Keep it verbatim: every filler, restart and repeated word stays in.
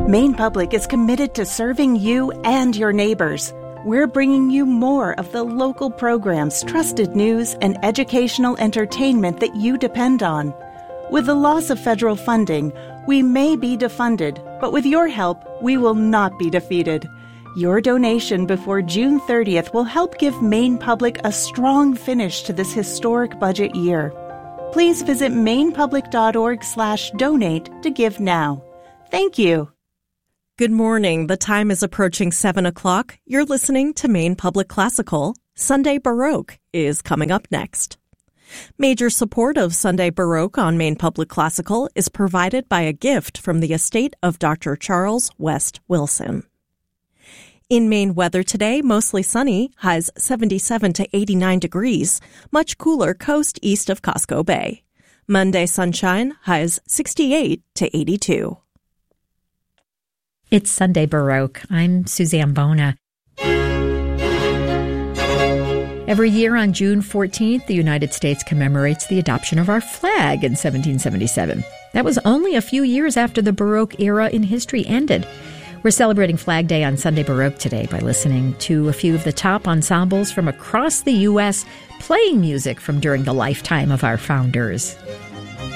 Maine Public is committed to serving you and your neighbors. We're bringing you more of the local programs, trusted news, and educational entertainment that you depend on. With the loss of federal funding, we may be defunded, but with your help, we will not be defeated. Your donation before June thirtieth will help give Maine Public a strong finish to this historic budget year. Please visit mainepublic.org slash donate to give now. Thank you. Good morning. The time is approaching seven o'clock. You're listening to Maine Public Classical. Sunday Baroque is coming up next. Major support of Sunday Baroque on Maine Public Classical is provided by a gift from the estate of Doctor Charles West Wilson. In Maine weather today, mostly sunny, highs seventy-seven to eighty-nine degrees, much cooler coast east of Costco Bay. Monday sunshine, highs sixty-eight to eighty-two. It's Sunday Baroque. I'm Suzanne Bona. Every year on June fourteenth, the United States commemorates the adoption of our flag in seventeen seventy-seven. That was only a few years after the Baroque era in history ended. We're celebrating Flag Day on Sunday Baroque today by listening to a few of the top ensembles from across the U S playing music from during the lifetime of our founders.